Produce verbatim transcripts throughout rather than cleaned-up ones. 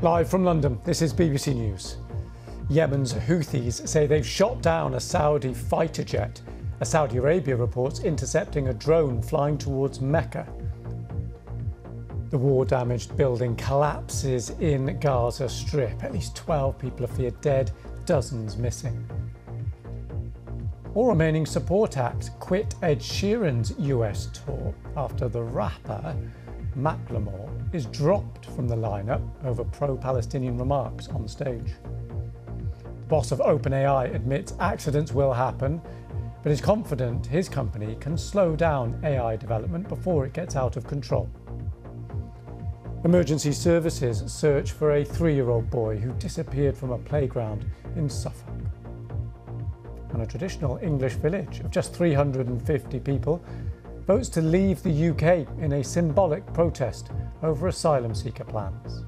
Live from London, this is B B C News. Yemen's Houthis say they've shot down a Saudi fighter jet as Saudi Arabia reports intercepting a drone flying towards Mecca. The war-damaged building collapses in Gaza Strip. At least twelve people are feared dead, dozens missing. All remaining support acts quit Ed Sheeran's U S tour after the rapper Macklemore is dropped from the lineup over pro-Palestinian remarks on stage. The boss of OpenAI admits accidents will happen, but is confident his company can slow down A I development before it gets out of control. Emergency services search for a three-year-old boy who disappeared from a playground in Suffolk. And a traditional English village of just three hundred fifty people votes to leave the U K in a symbolic protest over asylum seeker plans.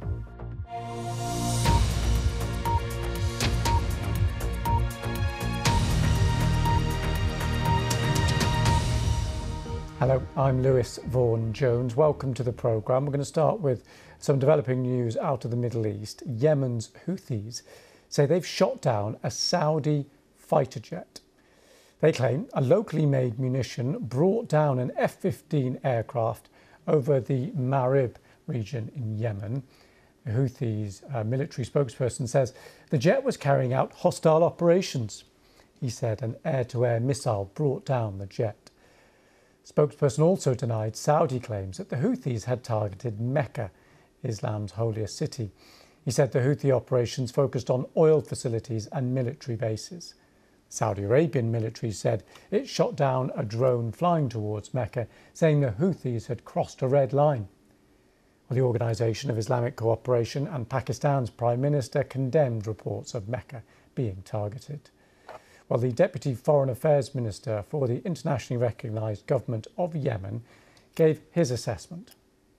Hello, I'm Lewis Vaughan-Jones. Welcome to the programme. We're going to start with some developing news out of the Middle East. Yemen's Houthis say they've shot down a Saudi fighter jet. They claim a locally made munition brought down an F fifteen aircraft over the Marib region in Yemen. The Houthis' uh, military spokesperson says the jet was carrying out hostile operations. He said an air-to-air missile brought down the jet. Spokesperson also denied Saudi claims that the Houthis had targeted Mecca, Islam's holiest city. He said the Houthi operations focused on oil facilities and military bases. Saudi Arabian military said it shot down a drone flying towards Mecca, saying the Houthis had crossed a red line. Well, the Organisation of Islamic Cooperation and Pakistan's Prime Minister condemned reports of Mecca being targeted. Well, the Deputy Foreign Affairs Minister for the internationally recognised government of Yemen gave his assessment.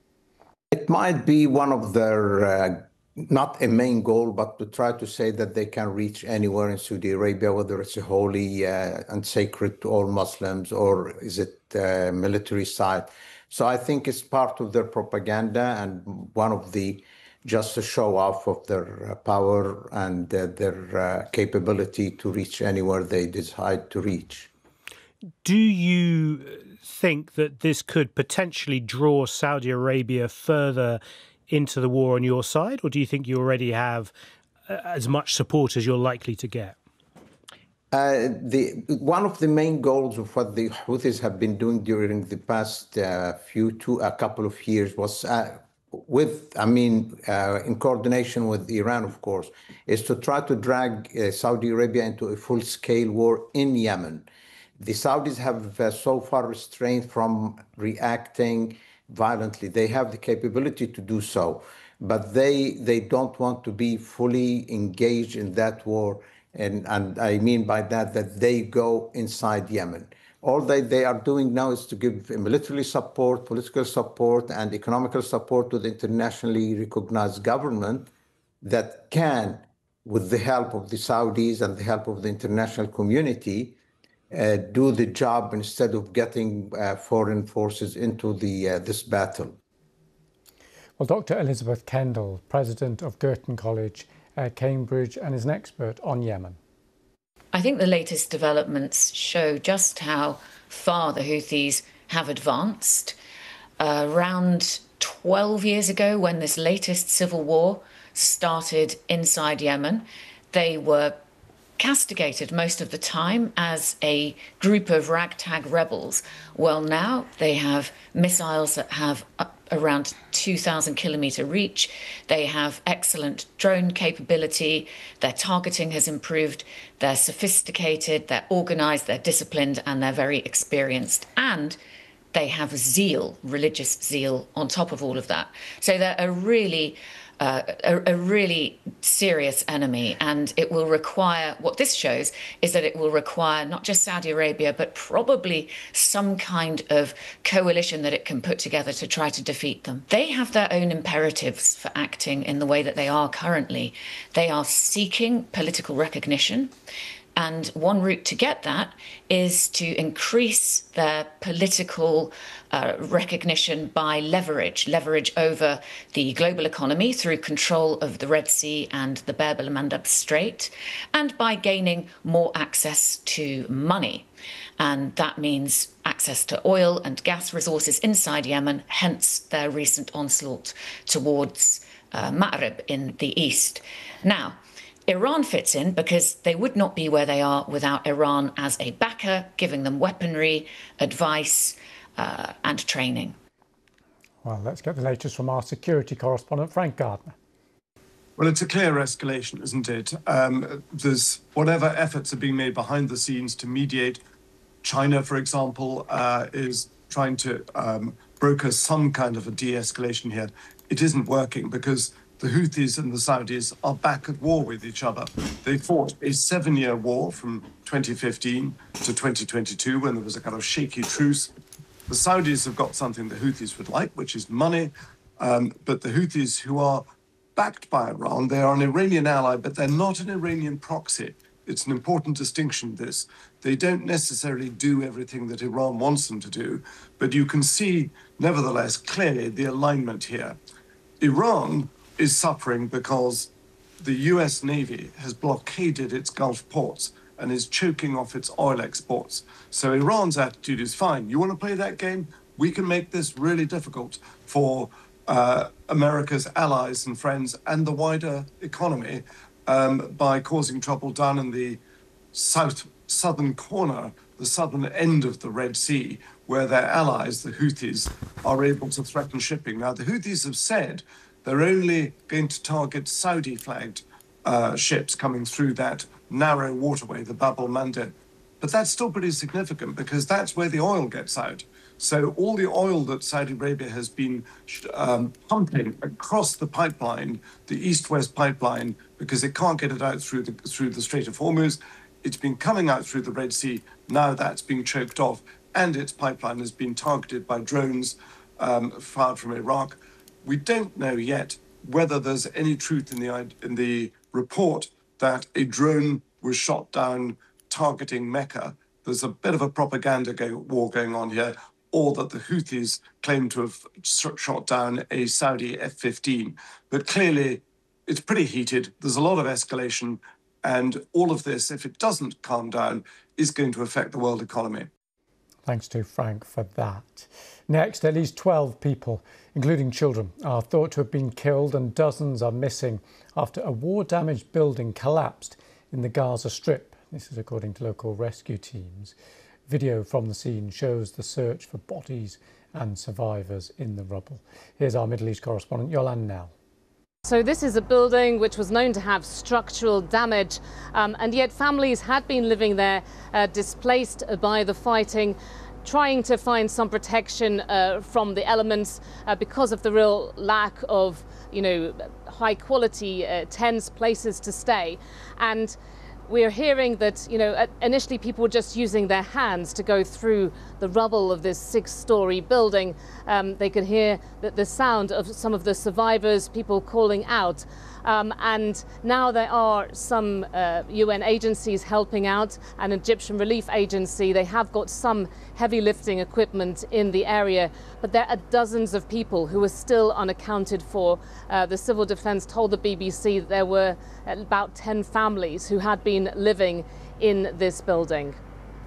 It might be one of their uh, not a main goal, but to try to say that they can reach anywhere in Saudi Arabia, whether it's a holy uh, and sacred to all Muslims, or is it a military site. So I think it's part of their propaganda and one of the, just a show off of their uh, power and uh, their uh, capability to reach anywhere they decide to reach. Do you think that this could potentially draw Saudi Arabia further into the war on your side, or do you think you already have uh, as much support as you're likely to get? Uh, the one of the main goals of what the Houthis have been doing during the past uh, few two a couple of years was uh, with I mean uh, in coordination with Iran, of course, is to try to drag uh, Saudi Arabia into a full-scale war in Yemen. The Saudis have uh, so far restrained from reacting violently. They have the capability to do so, but they they don't want to be fully engaged in that war. And, and I mean by that, that they go inside Yemen. All that they are doing now is to give military support, political support, and economical support to the internationally recognized government that can, with the help of the Saudis and the help of the international community, uh, do the job instead of getting uh, foreign forces into the uh, this battle. Well, Doctor Elizabeth Kendall, president of Girton College, Uh, Cambridge, and is an expert on Yemen. I think the latest developments show just how far the Houthis have advanced. Uh, around twelve years ago, when this latest civil war started inside Yemen, they were castigated most of the time as a group of ragtag rebels. Well, now they have missiles that have up around two thousand kilometre reach. They have excellent drone capability. Their targeting has improved. They're sophisticated, they're organised, they're disciplined, and they're very experienced. And they have zeal, religious zeal, on top of all of that. So they're a really Uh, a, a really serious enemy, and it will require, what this shows is that it will require not just Saudi Arabia, but probably some kind of coalition that it can put together to try to defeat them. They have their own imperatives for acting in the way that they are currently. They are seeking political recognition. And one route to get that is to increase their political uh, recognition by leverage, leverage over the global economy through control of the Red Sea and the Bab el-Mandeb Strait, and by gaining more access to money. And that means access to oil and gas resources inside Yemen, hence their recent onslaught towards uh, Ma'rib in the east. Now, Iran fits in because they would not be where they are without Iran as a backer, giving them weaponry, advice, uh, and training. Well, let's get the latest from our security correspondent, Frank Gardner. Well, it's a clear escalation, isn't it? Um, there's whatever efforts are being made behind the scenes to mediate. China, for example, uh, is trying to um, broker some kind of a de-escalation here. It isn't working because the Houthis and the Saudis are back at war with each other. They fought a seven-year war from twenty fifteen to twenty twenty-two when there was a kind of shaky truce. The Saudis have got something the Houthis would like, which is money. Um, but the Houthis, who are backed by Iran, they are an Iranian ally, but they're not an Iranian proxy. It's an important distinction, this. They don't necessarily do everything that Iran wants them to do, but you can see, nevertheless, clearly the alignment here. Iran is suffering because the U S Navy has blockaded its Gulf ports and is choking off its oil exports. So Iran's attitude is fine. You want to play that game? We can make this really difficult for uh, America's allies and friends and the wider economy um, by causing trouble down in the south southern corner, the southern end of the Red Sea, where their allies, the Houthis, are able to threaten shipping. Now, the Houthis have said they're only going to target Saudi-flagged uh, ships coming through that narrow waterway, the Bab el-Mandeb. But that's still pretty significant because that's where the oil gets out. So all the oil that Saudi Arabia has been um, pumping across the pipeline, the east-west pipeline, because it can't get it out through the through the Strait of Hormuz, it's been coming out through the Red Sea. Now that's being choked off, and its pipeline has been targeted by drones um, fired from Iraq. We don't know yet whether there's any truth in the in the report that a drone was shot down targeting Mecca. There's a bit of a propaganda go, war going on here, or that the Houthis claim to have shot down a Saudi F fifteen. But clearly, it's pretty heated. There's a lot of escalation, and all of this, if it doesn't calm down, is going to affect the world economy. Thanks to Frank for that. Next, at least twelve people, including children, are thought to have been killed and dozens are missing after a war-damaged building collapsed in the Gaza Strip. This is according to local rescue teams. Video from the scene shows the search for bodies and survivors in the rubble. Here's our Middle East correspondent, Yolande Knell. So this is a building which was known to have structural damage, um, and yet families had been living there uh, displaced by the fighting, trying to find some protection uh, from the elements uh, because of the real lack of, you know, high quality uh, tents, places to stay. And we're hearing that, you know, initially people were just using their hands to go through the rubble of this six-story building. Um, they could hear the, the sound of some of the survivors, people calling out. Um, and now there are some uh, U N agencies helping out, an Egyptian relief agency. They have got some heavy lifting equipment in the area, but there are dozens of people who are still unaccounted for. Uh, the Civil Defence told the B B C that there were about ten families who had been living in this building.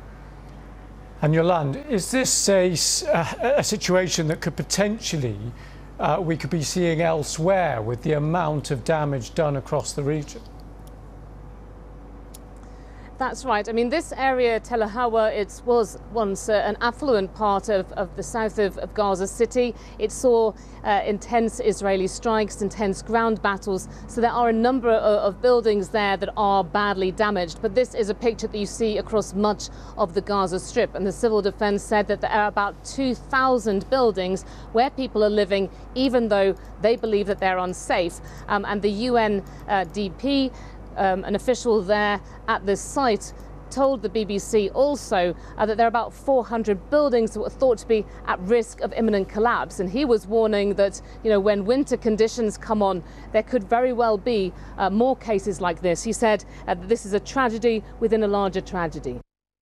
And Yolande, is this a, a situation that could potentially Uh, we could be seeing elsewhere with the amount of damage done across the region? That's right. I mean, this area, Tel Hawa, it was once uh, an affluent part of, of the south of, of Gaza City. It saw uh, intense Israeli strikes, intense ground battles. So there are a number of, of buildings there that are badly damaged. But this is a picture that you see across much of the Gaza Strip. And the Civil Defence said that there are about two thousand buildings where people are living, even though they believe that they're unsafe. Um, and the U N uh, D P, Um, an official there at this site, told the B B C also uh, that there are about four hundred buildings that were thought to be at risk of imminent collapse. And he was warning that, you know, when winter conditions come on, there could very well be uh, more cases like this. He said uh, that this is a tragedy within a larger tragedy.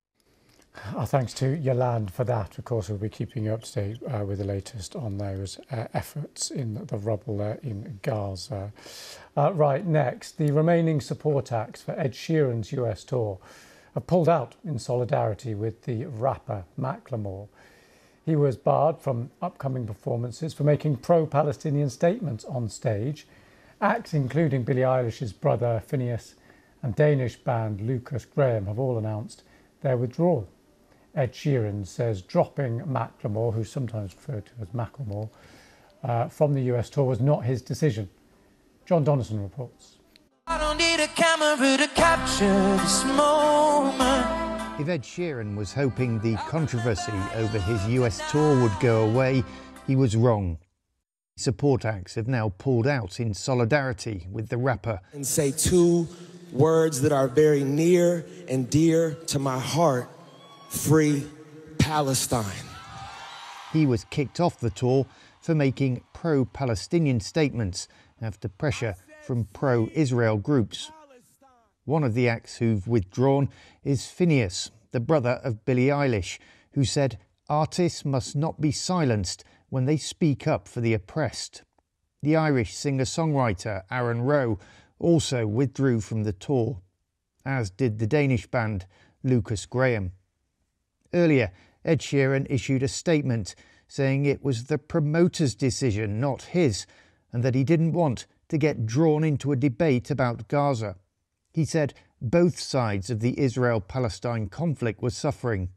Our thanks to Yolande for that. Of course, we'll be keeping you up to date uh, with the latest on those uh, efforts in the rubble uh, in Gaza. Uh, right, next, the remaining support acts for Ed Sheeran's U S tour have pulled out in solidarity with the rapper Macklemore. He was barred from upcoming performances for making pro-Palestinian statements on stage. Acts including Billie Eilish's brother Phineas and Danish band Lucas Graham have all announced their withdrawal. Ed Sheeran says dropping Macklemore, who's sometimes referred to as Macklemore, uh, from the U S tour was not his decision. John Donnison reports. I don't need a camera to capture this moment. If Ed Sheeran was hoping the controversy over his U S tour would go away, he was wrong. Support acts have now pulled out in solidarity with the rapper. And say two words that are very near and dear to my heart. Free Palestine. He was kicked off the tour for making pro-Palestinian statements after pressure from pro-Israel groups. One of the acts who've withdrawn is Phineas, the brother of Billie Eilish, who said artists must not be silenced when they speak up for the oppressed. The Irish singer-songwriter Aaron Rowe also withdrew from the tour, as did the Danish band Lucas Graham. Earlier, Ed Sheeran issued a statement saying it was the promoter's decision, not his, and that he didn't want to get drawn into a debate about Gaza. He said both sides of the Israel-Palestine conflict were suffering.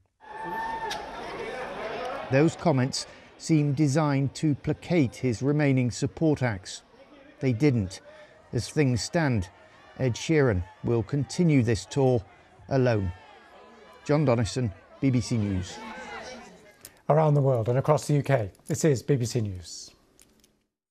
Those comments seemed designed to placate his remaining support acts. They didn't. As things stand, Ed Sheeran will continue this tour alone. John Donnison, B B C News. Around the world and across the U K, this is B B C News.